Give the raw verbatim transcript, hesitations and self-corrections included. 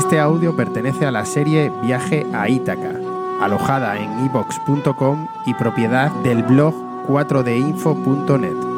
Este audio pertenece a la serie Viaje a Ítaca, alojada en iVoox punto com y propiedad del blog cuatro d info punto net.